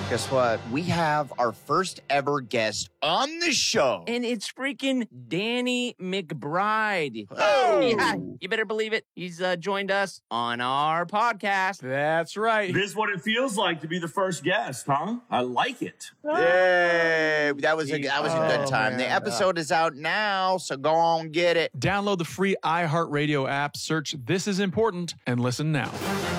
Guess what? We have our first ever guest on the show. And it's freaking Danny McBride. Oh! Yeah, you better believe it. He's joined us on our podcast. That's right. This is what it feels like to be the first guest, huh? I like it. Yay! That was a good time. Man. The episode is out now, so go on get it. Download the free iHeartRadio app, search This Is Important, and listen now.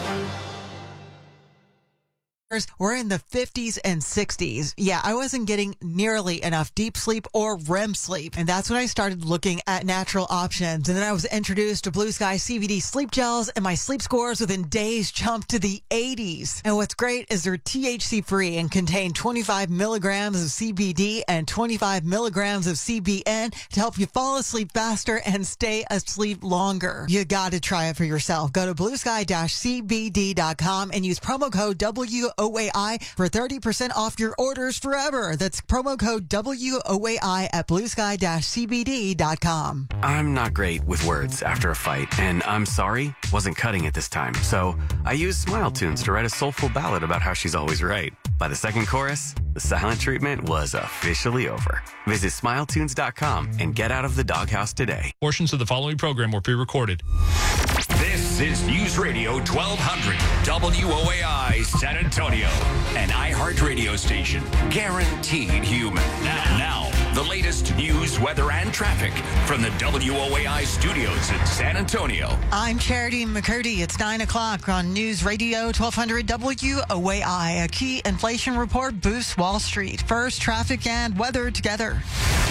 We're in the 50s and 60s. Yeah, I wasn't getting nearly enough deep sleep or REM sleep. And that's when I started looking at natural options. And then I was introduced to Blue Sky CBD sleep gels, and my sleep scores within days jumped to the 80s. And what's great is they're THC free and contain 25 milligrams of CBD and 25 milligrams of CBN to help you fall asleep faster and stay asleep longer. You got to try it for yourself. Go to bluesky-cbd.com and use promo code WOAI for 30% off your orders forever. That's promo code WOAI at bluesky-cbd.com. I'm not great with words after a fight, and I'm sorry wasn't cutting it this time. So I used Smile Tunes to write a soulful ballad about how she's always right. By the second chorus, the silent treatment was officially over. Visit smiletunes.com and get out of the doghouse today. Portions of the following program were pre-recorded. This is News Radio 1200 WOAI San Antonio, an iHeart radio station, guaranteed human. Now, the latest news, weather, and traffic from the WOAI studios in San Antonio. I'm Charity McCurdy. It's 9 o'clock on News Radio 1200 WOAI. A key inflation report boosts Wall Street. First, traffic and weather together.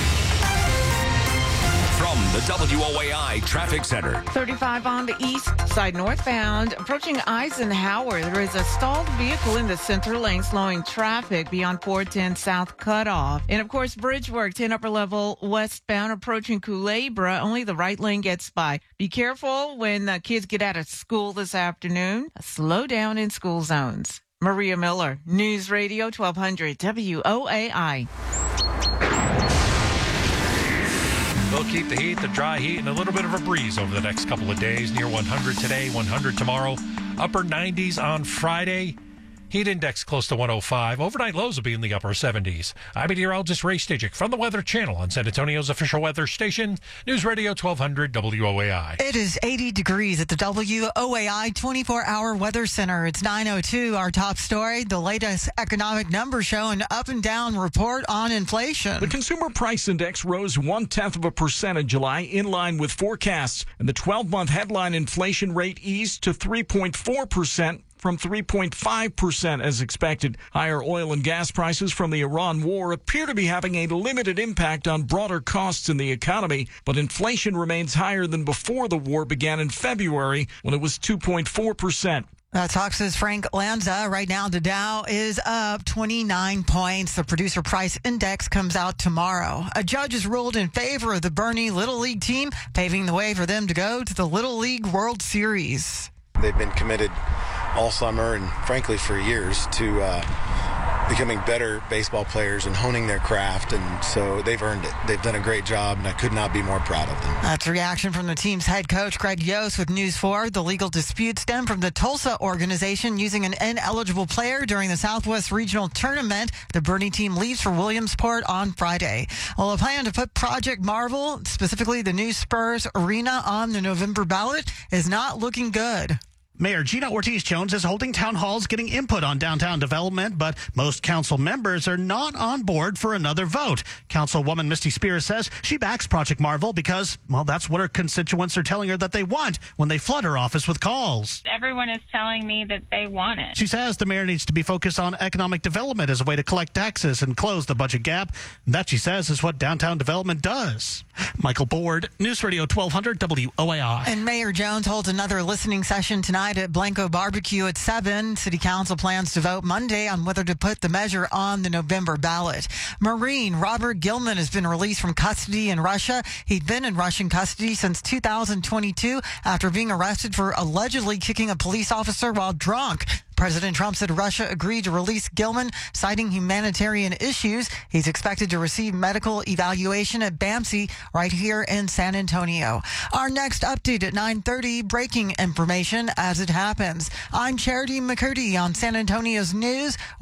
From the WOAI Traffic Center. 35 on the east side northbound. Approaching Eisenhower, there is a stalled vehicle in the center lane slowing traffic beyond 410 South Cutoff. And, of course, bridge work 10 upper level westbound approaching Culebra. Only the right lane gets by. Be careful when kids get out of school this afternoon. A slowdown in school zones. Maria Miller, News Radio 1200 WOAI. We'll keep the heat, the dry heat, and a little bit of a breeze over the next couple of days. Near 100 today, 100 tomorrow. Upper 90s on Friday. Heat index close to 105. Overnight lows will be in the upper 70s. I'm meteorologist Ray Stajic from the Weather Channel on San Antonio's official weather station, News Radio 1200 WOAI. It is 80 degrees at the WOAI 24-hour weather center. It's 9:02. Our top story, the latest economic numbers show an up and down report on inflation. The Consumer Price Index rose 0.1% in July, in line with forecasts, and the 12-month headline inflation rate eased to 3.4%. from 3.5% as expected. Higher oil and gas prices from the Iran war appear to be having a limited impact on broader costs in the economy, but inflation remains higher than before the war began in February, when it was 2.4%. That's Fox's Frank Lanza. Right now, the Dow is up 29 points. The Producer Price Index comes out tomorrow. A judge has ruled in favor of the Bernie Little League team, paving the way for them to go to the Little League World Series. They've been committed all summer and frankly for years to becoming better baseball players and honing their craft, and so they've earned it. They've done a great job, and I could not be more proud of them. That's a reaction from the team's head coach, Greg Yost, with News 4. The legal dispute stemmed from the Tulsa organization using an ineligible player during the Southwest Regional Tournament. The Bernie team leaves for Williamsport on Friday. Well, a plan to put Project Marvel, specifically the new Spurs Arena, on the November ballot is not looking good. Mayor Gina Ortiz-Jones is holding town halls getting input on downtown development, but most council members are not on board for another vote. Councilwoman Misty Spears says she backs Project Marvel because, well, that's what her constituents are telling her that they want when they flood her office with calls. Everyone is telling me that they want it. She says the mayor needs to be focused on economic development as a way to collect taxes and close the budget gap. That, she says, is what downtown development does. Michael Board, News Radio 1200 WOAI. And Mayor Jones holds another listening session tonight at Blanco Barbecue at 7. City Council plans to vote Monday on whether to put the measure on the November ballot. Marine Robert Gilman has been released from custody in Russia. He'd been in Russian custody since 2022 after being arrested for allegedly kicking a police officer while drunk. President Trump said Russia agreed to release Gilman, citing humanitarian issues. He's expected to receive medical evaluation at BAMC right here in San Antonio. Our next update at 9:30, breaking information as it happens. I'm Charity McCurdy on San Antonio's News.